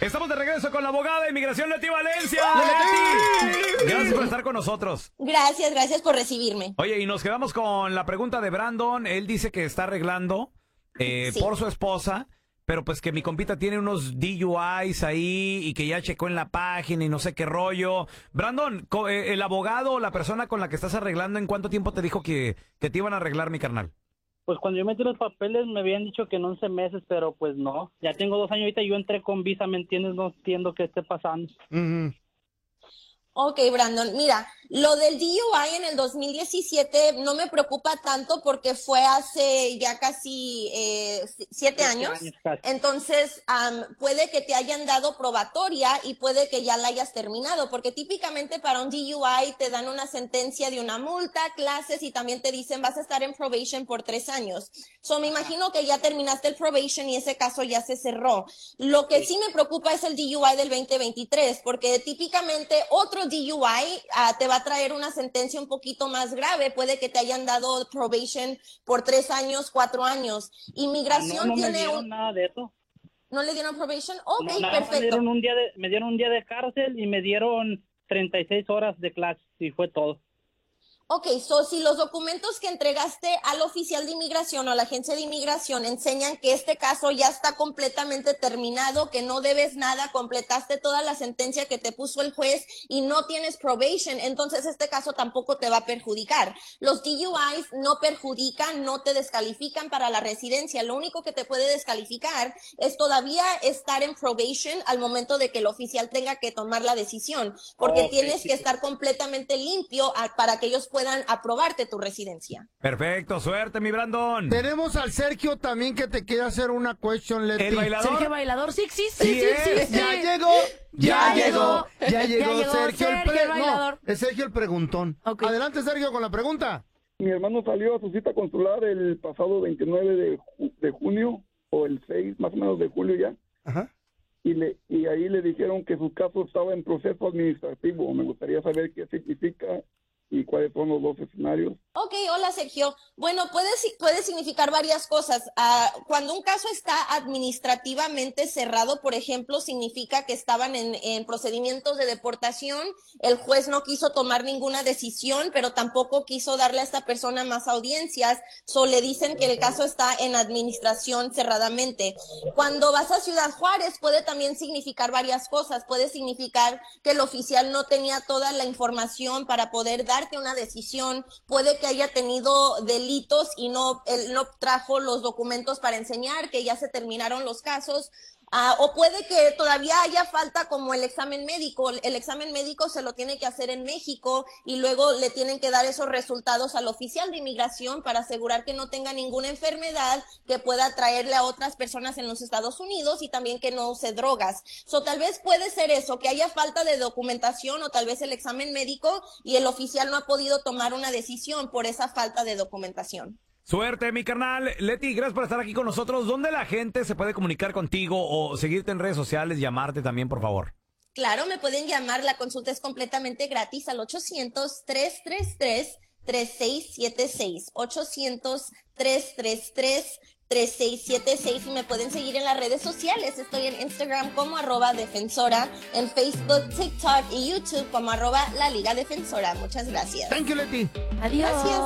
Estamos de regreso con la abogada de inmigración Leti Valencia. ¡Leti! Gracias por estar con nosotros. Gracias por recibirme. Oye, y nos quedamos con la pregunta de Brandon. Él dice que está arreglando Sí. por su esposa, pero pues que mi compita tiene unos DUIs ahí y que ya checó en la página y no sé qué rollo. Brandon, el abogado o la persona con la que estás arreglando, ¿en cuánto tiempo te dijo que te iban a arreglar, mi carnal? Pues cuando yo metí los papeles me habían dicho que en 11 meses, pero pues no. Ya tengo 2 años ahorita, yo entré con visa, ¿me entiendes? No entiendo qué esté pasando. Ok, Brandon, mira, lo del DUI en el 2017 no me preocupa tanto porque fue hace ya casi 7 años. Casi. Entonces, puede que te hayan dado probatoria y puede que ya la hayas terminado, porque típicamente para un DUI te dan una sentencia de una multa, clases y también te dicen vas a estar en probation por 3 años. So, me imagino que ya terminaste el probation y ese caso ya se cerró. Lo que sí me preocupa es el DUI del 2023, porque típicamente otro DUI te va a traer una sentencia un poquito más grave. Puede que te hayan dado probation por 3 años, 4 años. Inmigración no tiene me dieron nada de eso. ¿No le dieron probation? Ok, No, nada más perfecto. me dieron un día de cárcel y me dieron 36 horas de clase y fue todo. Ok, so si los documentos que entregaste al oficial de inmigración o a la agencia de inmigración enseñan que este caso ya está completamente terminado, que no debes nada, completaste toda la sentencia que te puso el juez y no tienes probation, entonces este caso tampoco te va a perjudicar. Los DUIs no perjudican, no te descalifican para la residencia. Lo único que te puede descalificar es todavía estar en probation al momento de que el oficial tenga que tomar la decisión, porque tienes que estar completamente limpio para que ellos puedan aprobarte tu residencia. Perfecto, suerte, mi Brandon. Tenemos al Sergio también que te quiere hacer una question, Leti. ¿El bailador? Sergio Bailador, sí. Ya llegó Sergio el bailador. es Sergio el preguntón. Okay. Adelante, Sergio, con la pregunta. Mi hermano salió a su cita consular el pasado 29 de junio, o el 6 más o menos de julio ya. Ajá. Y ahí le dijeron que su caso estaba en proceso administrativo. Me gustaría saber qué significa y cuáles son los dos escenarios. Ok, hola Sergio. Bueno, puede significar varias cosas. Cuando un caso está administrativamente cerrado, por ejemplo, significa que estaban en procedimientos de deportación, el juez no quiso tomar ninguna decisión, pero tampoco quiso darle a esta persona más audiencias, le dicen que el caso está en administración cerradamente. Cuando vas a Ciudad Juárez, puede también significar varias cosas. Puede significar que el oficial no tenía toda la información para poder darte una decisión, puede que haya tenido delitos y él no trajo los documentos para enseñar que ya se terminaron los casos. O puede que todavía haya falta como el examen médico. El examen médico se lo tiene que hacer en México y luego le tienen que dar esos resultados al oficial de inmigración para asegurar que no tenga ninguna enfermedad que pueda traerle a otras personas en los Estados Unidos y también que no use drogas. Tal vez puede ser eso, que haya falta de documentación o tal vez el examen médico y el oficial no ha podido tomar una decisión por esa falta de documentación. Suerte, mi carnal. Leti, gracias por estar aquí con nosotros. ¿Dónde la gente se puede comunicar contigo o seguirte en redes sociales, llamarte también, por favor? Claro, me pueden llamar, la consulta es completamente gratis al 800-333-3676. 800-333-3676 y me pueden seguir en las redes sociales. Estoy en Instagram como @defensora, en Facebook, TikTok y YouTube como @la Liga Defensora. Muchas gracias. Thank you, Leti. Adiós. Gracias.